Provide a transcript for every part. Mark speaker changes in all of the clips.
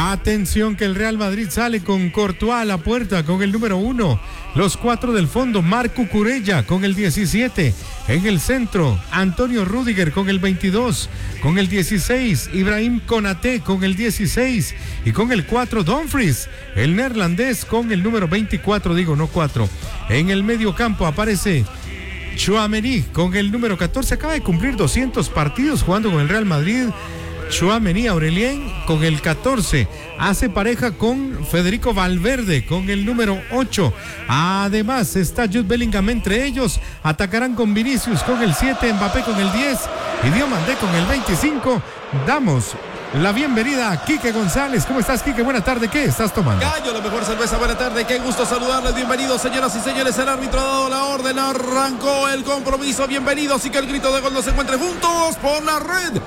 Speaker 1: Atención que el Real Madrid sale con Courtois a la puerta con el número 1. Los 4 del fondo, Marc Cucurella con el 17. En el centro, Antonio Rüdiger con el 22. Con el 16, Ibrahim Konaté con el 16. Y con el 4, Dumfries, el neerlandés con el número 24, no 4. En el medio campo aparece Tchouaméni con el número 14. Acaba de cumplir 200 partidos jugando con el Real Madrid. Tchouaméni Aurelien con el 14, hace pareja con Federico Valverde con el número 8. Además está Jude Bellingham entre ellos. Atacarán con Vinicius con el 7, Mbappé con el 10 y Diomandé con el 25. Damos la bienvenida a Quique González. ¿Cómo estás, Quique? Buena tarde. ¿Qué estás tomando?
Speaker 2: Gallo, la mejor cerveza. Buena tarde. Qué gusto saludarles. Bienvenidos, señoras y señores. El árbitro ha dado la orden. Arrancó el compromiso. Bienvenidos. Y que el grito de gol nos encuentre juntos por la red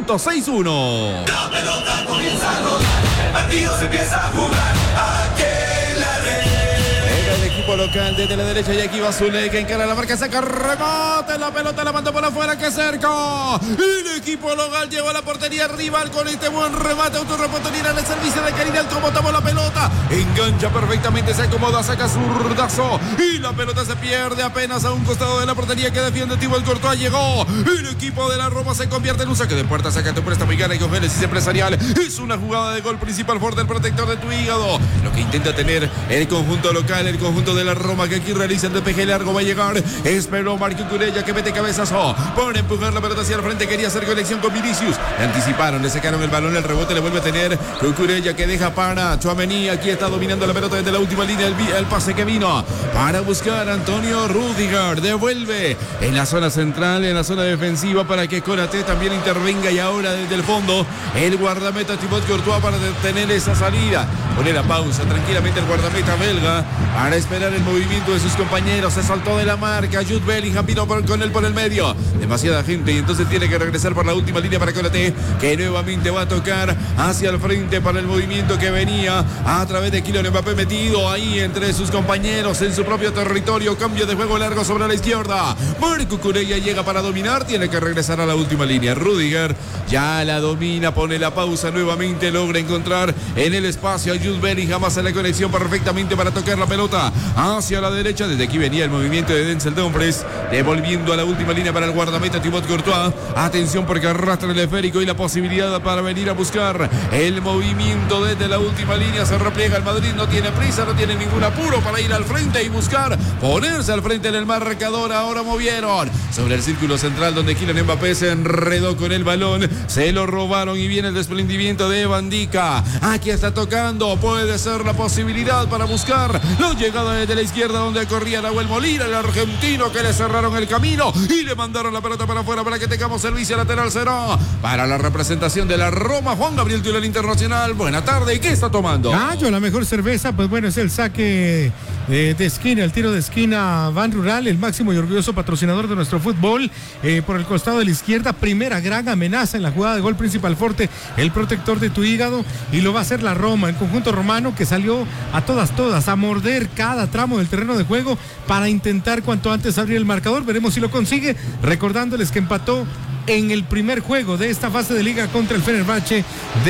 Speaker 2: 106.1.
Speaker 3: La pelota comienza a rodar. El partido se empieza a jugar. Aquí en la red.
Speaker 2: El equipo local desde la derecha y aquí va Zule que encara la marca, saca remate, la pelota la mandó por afuera, que cerca. El equipo local llegó a la portería rival con este buen remate, autorreportería en el servicio de calidad, como tomó la pelota, engancha perfectamente, se acomoda, saca zurdazo y la pelota se pierde apenas a un costado de la portería que defiende Thibaut Courtois. Llegó el equipo de la Roma, se convierte en un saque de puerta, saca tu préstamo y gana y con Génesis Empresarial. Es una jugada de gol principal por del protector de tu hígado, lo que intenta tener el conjunto local, el conjunto de la Roma que aquí realiza el despeje largo, va a llegar, esperó Marc Cucurella que mete cabezazo, pone a empujar la pelota hacia el frente, quería hacer conexión con Vinicius, le anticiparon, le sacaron el balón, el rebote le vuelve a tener Cucurella que deja para Tchouaméni, aquí está dominando la pelota desde la última línea, el pase que vino para buscar a Antonio Rüdiger, devuelve en la zona central, en la zona defensiva para que Konaté también intervenga y ahora desde el fondo el guardameta Thibaut Courtois para detener esa salida, pone la pausa tranquilamente el guardameta belga para esperar el movimiento de sus compañeros, se saltó de la marca, Jude Bellingham vino con él por el medio, demasiada gente y entonces tiene que regresar por la última línea para Konaté, que nuevamente va a tocar hacia el frente para el movimiento que venía a través de Kylian Mbappé, metido ahí entre sus compañeros en su propio territorio, cambio de juego largo sobre la izquierda, Marc Cucurella llega para dominar, tiene que regresar a la última línea, Rüdiger ya la domina, pone la pausa nuevamente, logra encontrar en el espacio a Jude Bellingham, hace la conexión perfectamente para tocar la pelota hacia la derecha, desde aquí venía el movimiento de Denzel Dumfries, devolviendo a la última línea para el guardameta Thibaut Courtois, atención porque arrastra el esférico y la posibilidad para venir a buscar el movimiento desde la última línea, se repliega el Madrid, no tiene prisa, no tiene ningún apuro para ir al frente y buscar ponerse al frente en el marcador, ahora movieron sobre el círculo central donde Kylian Mbappé se enredó con el balón, se lo robaron y viene el desprendimiento de Evan Dika, aquí está tocando, puede ser la posibilidad para buscar la llegada desde la izquierda donde corría Nahuel Molina, el argentino que le cerraron el camino y le mandaron la pelota para afuera para que tengamos servicio lateral, será para la representación de la Roma, Juan Gabriel Tulel Internacional. Buena tarde, ¿y qué está tomando?
Speaker 1: Gallo, la mejor cerveza, pues bueno, es el saque de esquina, el tiro de esquina Ban Rural, el máximo y orgulloso patrocinador de nuestro fútbol, por el costado de la izquierda, primera gran amenaza en la jugada de gol principal Forte, el protector de tu hígado, y lo va a hacer la Roma, el conjunto romano que salió a todas, a morder cada tramo del terreno de juego para intentar cuanto antes abrir el marcador, veremos si lo consigue, recordándoles que empató en el primer juego de esta fase de liga contra el Fenerbahce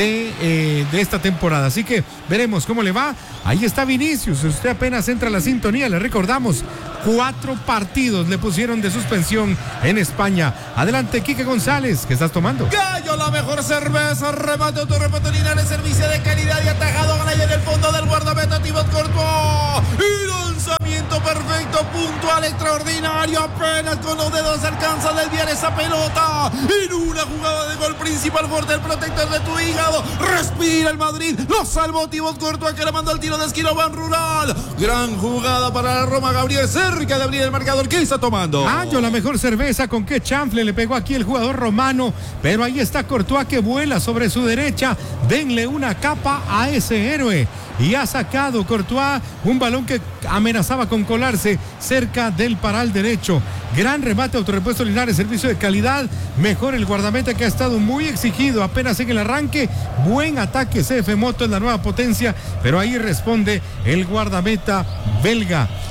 Speaker 1: de esta temporada, así que veremos cómo le va. Ahí está Vinicius, usted apenas entra a la sintonía, le recordamos 4 partidos le pusieron de suspensión en España. Adelante, Quique González, ¿qué estás tomando?
Speaker 2: Gallo, la mejor cerveza, remate autorreportería en el servicio de calidad y atajado ahí en el fondo del guardameta Thibaut Courtois, y lanzamiento perfecto, puntual, extraordinario, apenas con los dedos alcanza a desviar esa pelota en una jugada de gol principal Forte, el protector de tu hígado, respira el Madrid, lo salvó Thibaut Courtois que le mandó el tiro de esquina Ban Rural, gran jugada para la Roma, Gabriel cerca de abrir el marcador, ¿qué está tomando?
Speaker 1: Gallo, la mejor cerveza, con qué chanfle le pegó aquí el jugador romano, pero ahí está Courtois que vuela sobre su derecha, denle una capa a ese héroe. Y ha sacado Courtois un balón que amenazaba con colarse cerca del paral derecho. Gran remate, autorrepuesto Linares, servicio de calidad. Mejor el guardameta que ha estado muy exigido apenas en el arranque. Buen ataque, CF Moto es la nueva potencia, pero ahí responde el guardameta belga.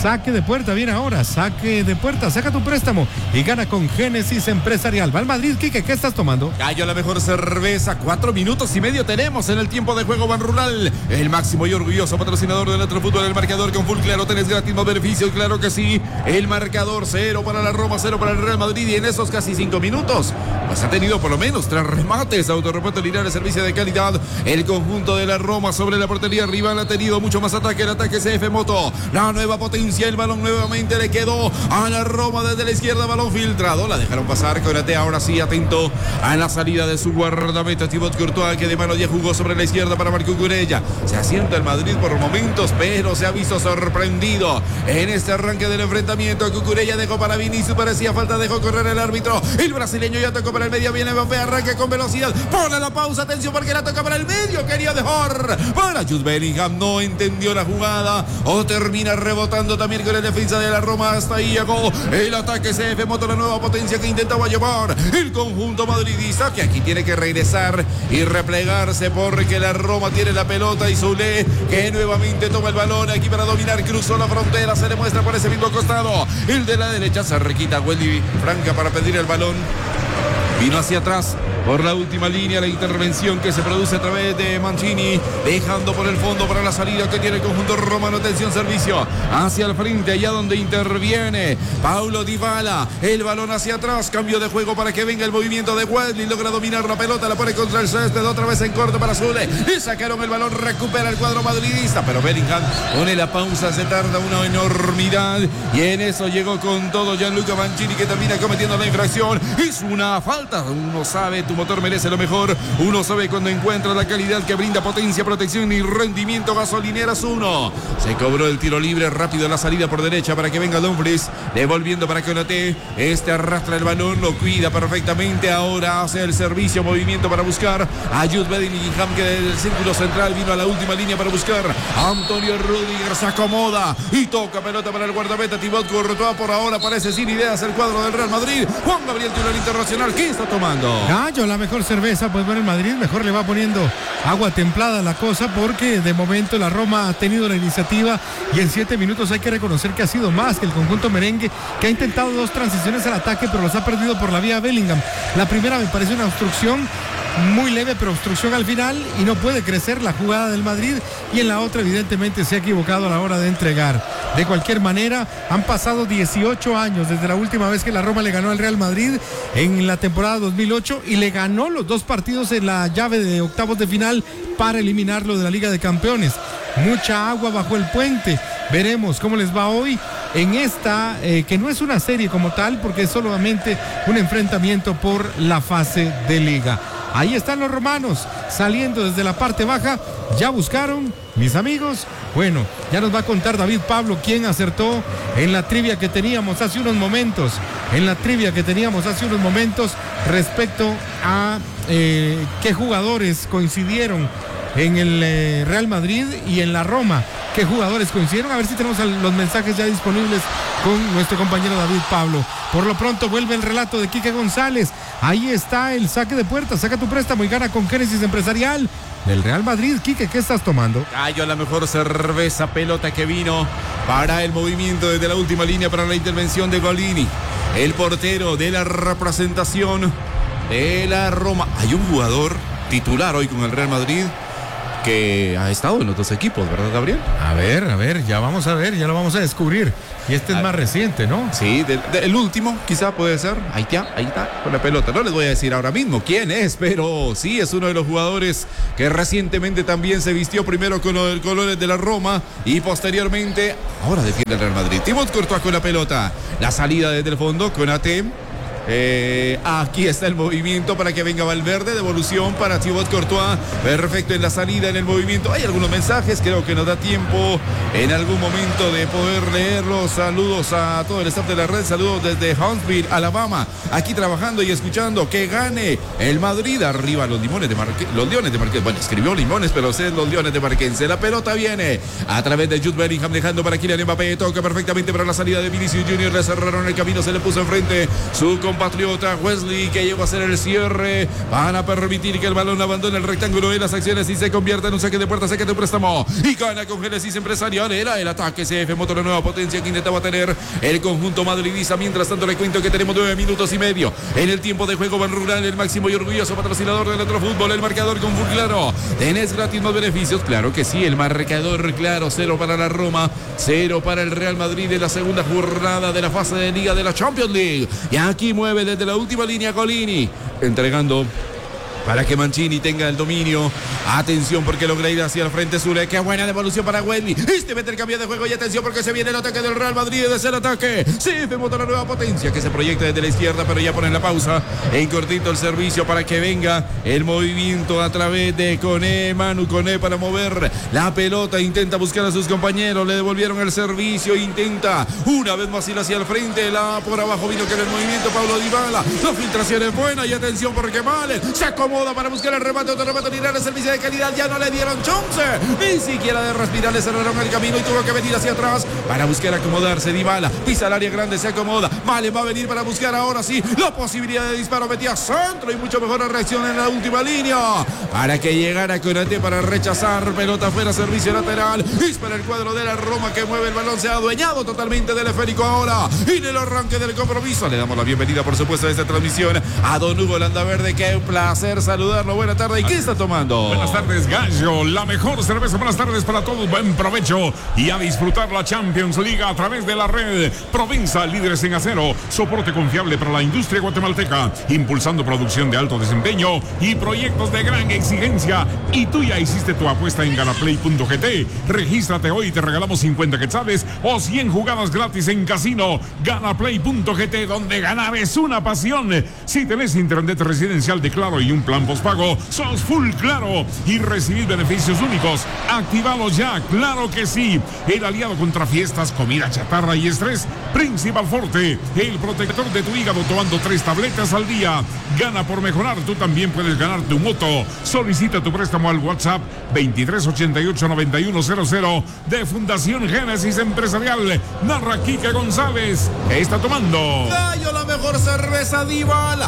Speaker 1: saque de puerta, viene ahora, saque de puerta, saca tu préstamo y gana con Génesis Empresarial. Va al Madrid, Quique, ¿qué estás tomando?
Speaker 2: Gallo, la mejor cerveza, 4 minutos y medio tenemos en el tiempo de juego. Ban Rural, el máximo y orgulloso patrocinador del otro fútbol, el marcador con full claro, tenés gratis más beneficios, claro que sí. El marcador 0 para la Roma, 0 para el Real Madrid, y en esos casi 5 minutos, pues ha tenido por lo menos 3 remates. Autorrepuesto Linares, servicio de calidad. El conjunto de la Roma sobre la portería rival ha tenido mucho más ataque. El ataque CF Moto, la nueva potencia, el balón nuevamente le quedó a la Roma desde la izquierda, balón filtrado, la dejaron pasar. Conate ahora sí atento a la salida de su guardameta Thibaut Courtois, que de mano ya jugó sobre la izquierda para Marco Cucurella. Se asienta el Madrid por momentos, pero se ha visto sorprendido en este arranque del enfrentamiento. Cucurella dejó para Vinicius, parecía falta, dejó correr el árbitro. El brasileño ya tocó para el medio, viene Mbappé, arranque con velocidad, pone la pausa, atención porque la toca para el medio, quería dejar para Jude Bellingham, no entendió la jugada o termina rebotando también con el defensa de la Roma. Hasta ahí llegó el ataque CF Moto, la nueva potencia que intentaba llevar el conjunto madridista, que aquí tiene que regresar y replegarse porque la Roma tiene la pelota, y Soulé, que nuevamente toma el balón aquí para dominar, cruzó la frontera, se le muestra por ese mismo costado, el de la derecha, se requita Wendy Franca para pedir el balón, vino hacia atrás por la última línea, la intervención que se produce a través de Mancini, dejando por el fondo para la salida que tiene el conjunto romano. Atención, servicio hacia el frente, allá donde interviene Paulo Dybala, el balón hacia atrás, cambio de juego para que venga el movimiento de Wesley, logra dominar la pelota, la pone contra el césped, otra vez en corto para Zule, y sacaron el balón, recupera el cuadro madridista, pero Bellingham pone la pausa, se tarda una enormidad, y en eso llegó con todo Gianluca Mancini, que termina cometiendo la infracción. Es una falta, uno sabe, tu motor merece lo mejor, uno sabe cuando encuentra la calidad que brinda potencia, protección y rendimiento. Gasolineras 1, se cobró el tiro libre, rápido la salida por derecha para que venga Dumfries, devolviendo para Konaté, este arrastra el balón, lo cuida perfectamente, ahora hace el servicio, movimiento para buscar a Jude Bellingham, que del círculo central vino a la última línea para buscar a Antonio Rüdiger, se acomoda y toca pelota para el guardameta Thibaut Courtois. Por ahora parece sin ideas el cuadro del Real Madrid. Juan Gabriel, titular internacional, ¿qué está tomando?
Speaker 1: Gallo, la mejor cerveza, pues bueno, el Madrid mejor le va poniendo agua templada a la cosa, porque de momento la Roma ha tenido la iniciativa, y en 7 minutos hay que reconocer que ha sido más que el conjunto merengue, que ha intentado 2 transiciones al ataque, pero los ha perdido por la vía Bellingham. La primera me parece una obstrucción muy leve, pero obstrucción al final, y no puede crecer la jugada del Madrid, y en la otra evidentemente se ha equivocado a la hora de entregar. De cualquier manera, han pasado 18 años desde la última vez que la Roma le ganó al Real Madrid en la temporada 2008, y le ganó los 2 partidos en la llave de octavos de final para eliminarlo de la Liga de Campeones. Mucha agua bajo el puente. Veremos cómo les va hoy en esta, que no es una serie como tal, porque es solamente un enfrentamiento por la fase de Liga. Ahí están los romanos saliendo desde la parte baja. Ya buscaron, mis amigos. Bueno, ya nos va a contar David Pablo quién acertó en la trivia que teníamos hace unos momentos. Respecto a qué jugadores coincidieron en el Real Madrid y en la Roma. ¿Qué jugadores coincidieron? A ver si tenemos los mensajes ya disponibles con nuestro compañero David Pablo. Por lo pronto vuelve el relato de Quique González. Ahí está el saque de puerta. Saca tu préstamo y gana con Génesis Empresarial del Real Madrid. Quique, ¿qué estás tomando?
Speaker 2: Gallo, la mejor cerveza, pelota que vino para el movimiento desde la última línea para la intervención de Golini, el portero de la representación de la Roma. Hay un jugador titular hoy con el Real Madrid que ha estado en los 2 equipos, ¿verdad, Gabriel?
Speaker 1: A ver, ya vamos a ver, ya lo vamos a descubrir. Y este es más reciente, ¿no?
Speaker 2: Sí, el último quizá puede ser. Ahí está, con la pelota. No les voy a decir ahora mismo quién es, pero sí es uno de los jugadores que recientemente también se vistió primero con los colores de la Roma y posteriormente ahora defiende el Real Madrid. Thibaut Courtois con la pelota. La salida desde el fondo con Konaté. Aquí está el movimiento para que venga Valverde, devolución para Thibaut Courtois, perfecto en la salida, en el movimiento. Hay algunos mensajes, creo que nos da tiempo en algún momento de poder leerlos. Saludos a todo el staff de la red, saludos desde Huntsville, Alabama, aquí trabajando y escuchando. Que gane el Madrid, arriba los Leones de Marquense. Bueno, escribió Limones, pero es los Leones de Marquense. La pelota viene a través de Jude Bellingham, dejando para Kylian Mbappé, toca perfectamente para la salida de Vinicius Junior, le cerraron el camino, se le puso enfrente su compatriota Wesley, que llegó a hacer el cierre. Van a permitir que el balón abandone el rectángulo de las acciones y se convierta en un saque de puerta, saque de préstamo. Y gana con Génesis Empresarial. Era el ataque CF Motor, la nueva potencia que intentaba tener el conjunto madridista. Mientras tanto, le cuento que tenemos 9 minutos y medio en el tiempo de juego. Ban Rural, el máximo y orgulloso patrocinador del otro fútbol. El marcador con Full Claro. ¿Tenés gratis más beneficios? Claro que sí. El marcador claro: 0 para la Roma, 0 para el Real Madrid en la segunda jornada de la fase de Liga de la Champions League. Y aquí mueve desde la última línea Colini, entregando para que Mancini tenga el dominio. Atención, porque logra ir hacia el frente Zule. Qué buena devolución para Wesley. Mete el cambio de juego. Y atención, porque se viene el ataque del Real Madrid. Desde el ataque CF Motor, la nueva potencia, que se proyecta desde la izquierda, pero ya ponen la pausa. En cortito el servicio para que venga el movimiento a través de Koné. Manu Koné para mover la pelota. Intenta buscar a sus compañeros. Le devolvieron el servicio. Intenta una vez más ir hacia el frente. Por abajo vino que en el movimiento Paulo Dybala. La filtración es buena. Y atención, porque Malen se acomoda para buscar el remate. Otro remate, tirar el servicio de calidad. Ya no le dieron chance ni siquiera de respirar. Le cerraron el camino y tuvo que venir hacia atrás para buscar acomodarse. Dybala pisa el área grande, se acomoda. Malen va a venir para buscar ahora sí la posibilidad de disparo. Metía centro y mucho mejor reacción en la última línea para que llegara Konaté para rechazar. Pelota fuera, servicio lateral. Dispara el cuadro de la Roma, que mueve el balón. Se ha adueñado totalmente del esférico ahora. Y en el arranque del compromiso le damos la bienvenida, por supuesto, a esta transmisión a don Hugo Landaverde. Qué placer saludarlo. Buena tarde. ¿Y qué está tomando?
Speaker 4: Buenas tardes, Gallo. La mejor cerveza. Buenas tardes para todos. Buen provecho y a disfrutar la Champions League a través de la red. Provenza, líderes en acero. Soporte confiable para la industria guatemalteca. Impulsando producción de alto desempeño y proyectos de gran exigencia. Y tú ya hiciste tu apuesta en ganaplay.gt. Regístrate hoy y te regalamos 50 quetzales o 100 jugadas gratis en casino. Ganaplay.gt, donde ganar es una pasión. Si tenés internet residencial de Claro y un plan postpago, sos Full Claro y recibir beneficios únicos. Actívalos ya, claro que sí. El aliado contra fiestas, comida chatarra y estrés. Principal Forte, el protector de tu hígado, tomando 3 tabletas al día. Gana por mejorar. Tú también puedes ganar tu moto. Solicita tu préstamo al WhatsApp 2388-9100 de Fundación Génesis Empresarial. Narra Quique González. Está tomando
Speaker 2: Gallo, la mejor cerveza. Dybala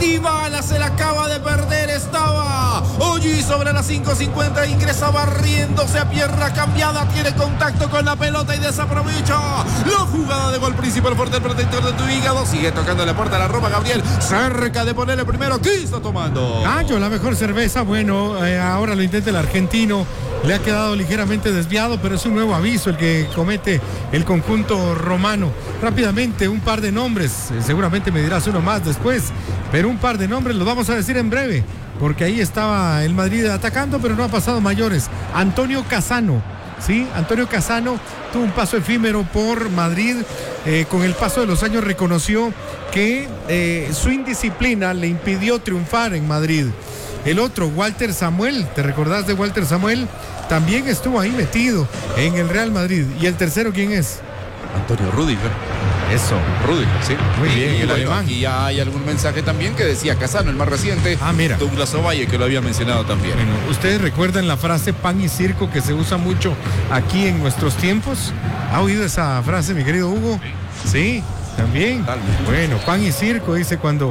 Speaker 2: se la acaba de perder. Estaba Oji sobre las 5:50. Ingresa barriéndose a pierna cambiada. Tiene contacto con la pelota y desaprovecha la jugada de gol. Principal Forte, el protector de tu hígado. Sigue tocando la puerta a la Roma. Gabriel cerca de poner el primero. ¿Qué está tomando?
Speaker 1: Gallo, la mejor cerveza. Bueno, ahora lo intenta el argentino. Le ha quedado ligeramente desviado, pero es un nuevo aviso el que comete el conjunto romano. Rápidamente, un par de nombres. Seguramente me dirás uno más después, pero un par de nombres los vamos a decir en breve, porque ahí estaba el Madrid atacando, pero no ha pasado mayores. Antonio Cassano, ¿sí? Antonio Cassano tuvo un paso efímero por Madrid. Con el paso de los años reconoció que su indisciplina le impidió triunfar en Madrid. El otro, Walter Samuel, ¿te recordás de Walter Samuel? También estuvo ahí metido en el Real Madrid. ¿Y el tercero quién es?
Speaker 2: Antonio Rüdiger.
Speaker 1: Eso.
Speaker 2: Rüdiger, sí.
Speaker 1: Muy bien, el alemán.
Speaker 2: Y ya hay algún mensaje también que decía Cassano, el más reciente.
Speaker 1: Mira.
Speaker 2: Douglas Ovalle, que lo había mencionado también.
Speaker 1: Bueno, ¿ustedes recuerdan la frase pan y circo que se usa mucho aquí en nuestros tiempos? ¿Ha oído esa frase, mi querido Hugo? Sí, también. Bueno, pan y circo dice cuando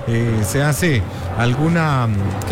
Speaker 1: se hace alguna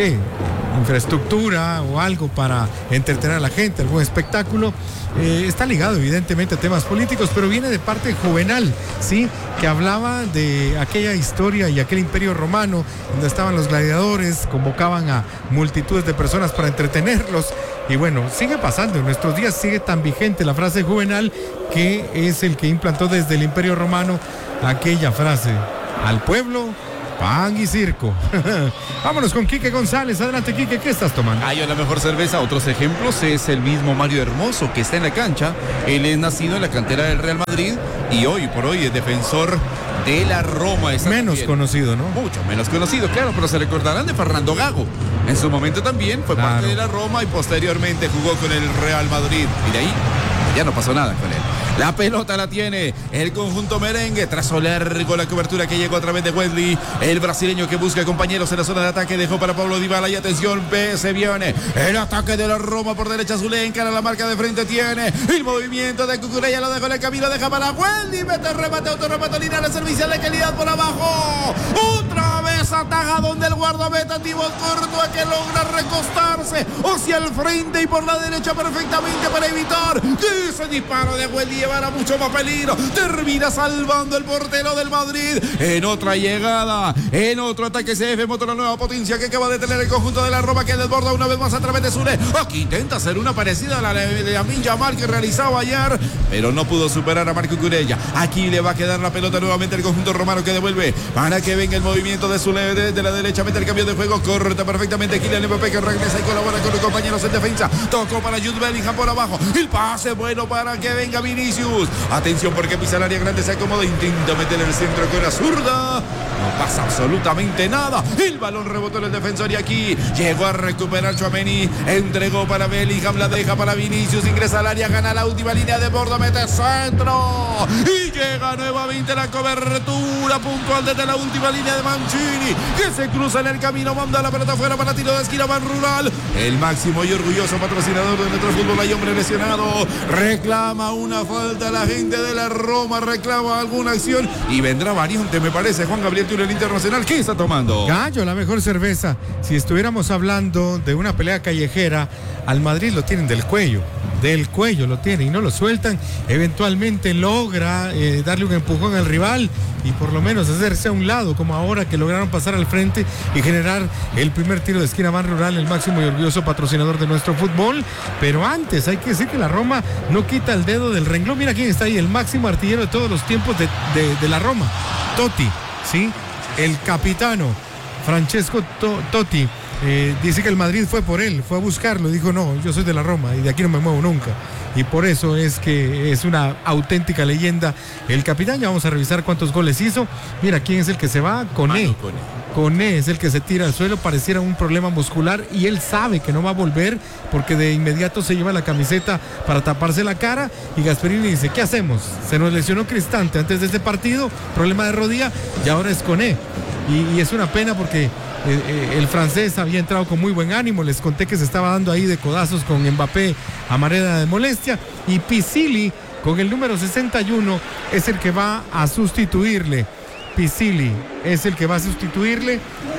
Speaker 1: infraestructura o algo para entretener a la gente, algún espectáculo. Está ligado evidentemente a temas políticos, pero viene de parte de Juvenal, ¿sí? Que hablaba de aquella historia y aquel imperio romano donde estaban los gladiadores, convocaban a multitudes de personas para entretenerlos. Y bueno, sigue pasando, en nuestros días sigue tan vigente la frase de Juvenal, que es el que implantó desde el imperio romano aquella frase: al pueblo, pan y circo. Vámonos con Quique González. Adelante, Quique, ¿qué estás tomando?
Speaker 2: Hay la mejor cerveza. Otros ejemplos es el mismo Mario Hermoso, que está en la cancha. Él es nacido en la cantera del Real Madrid y hoy por hoy es defensor de la Roma.
Speaker 1: Menos conocido, ¿no?
Speaker 2: Mucho menos conocido, claro, pero se recordarán de Fernando Gago. En su momento también fue parte de la Roma y posteriormente jugó con el Real Madrid. Y de ahí ya no pasó nada con él. La pelota la tiene el conjunto merengue. Trazo largo la cobertura que llegó a través de Wesley. El brasileño que busca compañeros en la zona de ataque. Dejó para Pablo Dybala. Y atención, se viene el ataque de la Roma por derecha. Zule encara la marca de frente. Tiene el movimiento de Cucurella. Lo dejó en el camino. Deja para Wesley. Mete el remate. Autorremate. Línea de servicio de calidad por abajo. Otra vez ataja donde el guardameta Thibaut Courtois, que logra recostarse hacia el frente y por la derecha perfectamente para evitar que ese disparo de Wesley llevara mucho más peligro. Termina salvando el portero del Madrid en otra llegada, en otro ataque. CF Motor, la nueva potencia que acaba de tener el conjunto de la Roma, que desborda una vez más a través de Zule. Aquí intenta hacer una parecida a la de Lamine Yamal que realizaba ayer, pero no pudo superar a Marco Cucurella. Aquí le va a quedar la pelota nuevamente el conjunto romano, que devuelve para que venga el movimiento de Zule desde la derecha. Mete el cambio de juego, corta perfectamente Kylian Mbappé, que regresa y colabora con los compañeros en defensa. Tocó para Jude Bellingham por abajo. El pase bueno para que venga Vinicius. Atención, porque pisa el área grande, se acomoda, intenta meter en el centro con la zurda. No pasa absolutamente nada. El balón rebotó en el defensor y aquí llegó a recuperar Tchouaméni. Entregó para Bellingham, la deja para Vinicius. Ingresa al área, gana la última línea de bordo, mete centro. Y llega nuevamente la cobertura puntual desde la última línea de Mancini, que se cruza en el camino, manda la pelota fuera para tiro de esquina. Ban Rural, el máximo y orgulloso patrocinador de nuestro fútbol. Hay hombre lesionado, reclama una falta la gente de la Roma, reclama alguna acción y vendrá variante, me parece. Juan Gabriel Túnel Internacional, ¿qué está tomando?
Speaker 1: Gallo, la mejor cerveza. Si estuviéramos hablando de una pelea callejera, al Madrid lo tienen del cuello lo tienen y no lo sueltan. Eventualmente logra darle un empujón al rival y por lo menos hacerse a un lado, como ahora que lograron pasar al frente y generar el primer tiro de esquina. Ban Rural, el máximo y orgulloso patrocinador de nuestro fútbol. Pero antes hay que decir que la Roma no quita el dedo del renglón. Mira quién está ahí, el máximo artillero de todos los tiempos de la Roma, Totti, ¿sí? El capitano Francesco Totti. Dice que el Madrid fue por él, fue a buscarlo, dijo no, yo soy de la Roma y de aquí no me muevo nunca, y por eso es que es una auténtica leyenda el capitán. Ya vamos a revisar cuántos goles hizo. Mira quién es el que se va, Koné es el que se tira al suelo, pareciera un problema muscular y él sabe que no va a volver porque de inmediato se lleva la camiseta para taparse la cara y Gasperini dice, ¿qué hacemos? Se nos lesionó Cristante antes de este partido, problema de rodilla y ahora es Koné y es una pena porque el francés había entrado con muy buen ánimo. Les conté que se estaba dando ahí de codazos con Mbappé a manera de molestia. Y Pisili, con el número 61, es el que va a sustituirle. Pisili es el que va a sustituirle.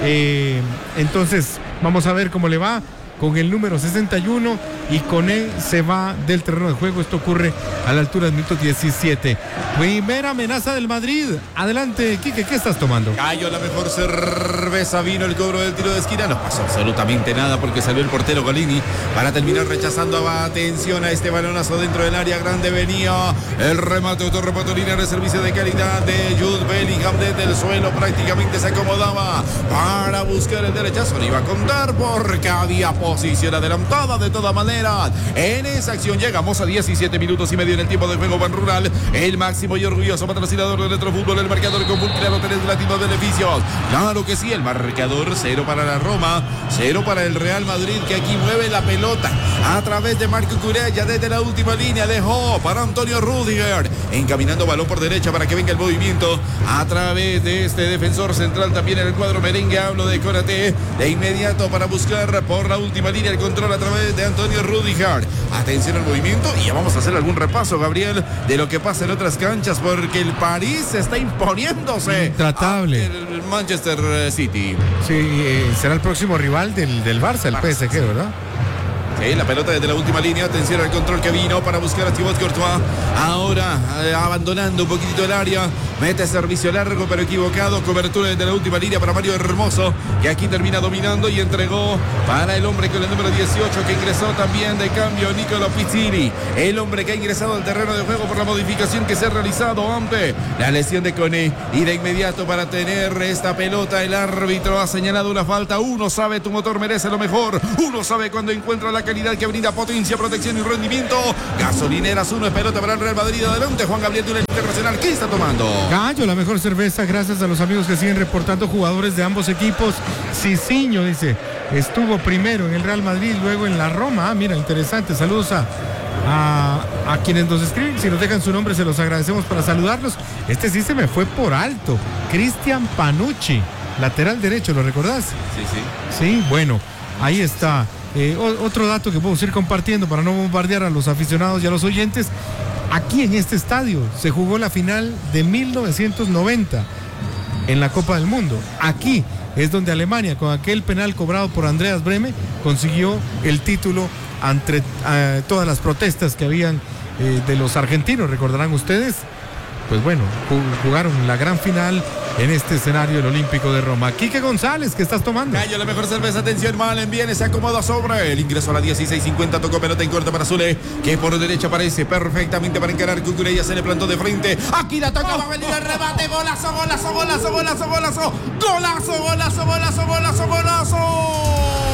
Speaker 1: Entonces, vamos a ver cómo le va con el número 61 y Koné se va del terreno de juego. Esto ocurre a la altura del minuto 17. Primera amenaza del Madrid. Adelante, Quique, ¿qué estás tomando?
Speaker 2: Gallo, la mejor cerveza. Vino el cobro del tiro de esquina. No pasó absolutamente nada porque salió el portero Golini para terminar rechazando. Atención a este balonazo dentro del área grande. Venía el remate, autorremate, línea de servicio de calidad de Jude Bellingham desde el suelo. Prácticamente se acomodaba para buscar el derechazo. No iba a contar porque había posición adelantada de toda manera. En esa acción llegamos a 17 minutos y medio en el tiempo de juego. Ban Rural, el máximo y orgulloso patrocinador de nuestro fútbol, el marcador con multiplicar hoteles de Latino beneficios. Claro que sí, el marcador 0 para la Roma, 0 para el Real Madrid, que aquí mueve la pelota a través de Marco Cucurella desde la última línea. Dejó para Antonio Rüdiger, encaminando balón por derecha para que venga el movimiento a través de este defensor central también en el cuadro merengue. Hablo de Konaté de inmediato para buscar por la última línea el control a través de Antonio Rüdiger. Atención al movimiento y ya vamos a hacer algún repaso, Gabriel, de lo que pasa en otras canchas, porque el París está imponiéndose.
Speaker 1: Intratable.
Speaker 2: El Manchester City.
Speaker 1: Sí, será el próximo rival del Barça, el PSG, ¿verdad?
Speaker 2: Sí, la pelota desde la última línea. Atención al control que vino para buscar a Thibaut Courtois. Ahora abandonando un poquitito el área. Mete servicio largo pero equivocado. Cobertura desde la última línea para Mario Hermoso, que aquí termina dominando y entregó para el hombre con el número 18 que ingresó también de cambio, Nicolo Pizzini. El hombre que ha ingresado al terreno de juego por la modificación que se ha realizado ante la lesión de Koné. Y de inmediato para tener esta pelota el árbitro ha señalado una falta. Uno sabe, tu motor merece lo mejor. Uno sabe cuando encuentra la calidad que brinda potencia, protección y rendimiento. Gasolineras 1 es pelota para el Real Madrid. Adelante, Juan Gabriel Túnel Internacional. ¿Qué está tomando?
Speaker 1: Gallo, la mejor cerveza, gracias a los amigos que siguen reportando jugadores de ambos equipos. Cicinho dice, estuvo primero en el Real Madrid, luego en la Roma. Mira, interesante. Saludos a a quienes nos escriben. Si nos dejan su nombre, se los agradecemos para saludarlos. Este sí se me fue por alto. Cristian Panucci, lateral derecho, ¿lo recordás?
Speaker 2: Sí.
Speaker 1: Sí, bueno, ahí está. Otro dato que podemos ir compartiendo para no bombardear a los aficionados y a los oyentes. Aquí en este estadio se jugó la final de 1990 en la Copa del Mundo. Aquí es donde Alemania, con aquel penal cobrado por Andreas Brehme, consiguió el título ante todas las protestas que habían de los argentinos, recordarán ustedes. Pues bueno, jugaron la gran final en este escenario del Olímpico de Roma. Quique González, ¿qué estás tomando?
Speaker 2: Gallo, la mejor cerveza. Atención, Malen viene, se acomoda sobre el ingreso a la 16:50. Tocó pelota en corta para Zule, que por derecha aparece perfectamente para encarar. Cucurella se le plantó de frente. Aquí la toca, va a venir el remate. Golazo, golazo, golazo, golazo, golazo. Golazo, golazo, golazo, golazo, golazo.